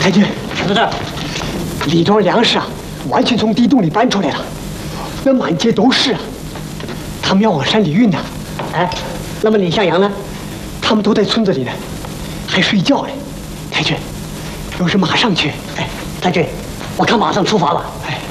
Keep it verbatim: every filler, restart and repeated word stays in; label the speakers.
Speaker 1: 太君，
Speaker 2: 在这儿，
Speaker 1: 李庄粮食啊，完全从地洞里搬出来了，那满街都是啊。他们要往山里运呢。
Speaker 2: 哎，那么李向阳呢？
Speaker 1: 他们都在村子里呢，还睡觉呢。太君，有事马上去。
Speaker 2: 哎，太君，我看马上出发吧。
Speaker 1: 哎。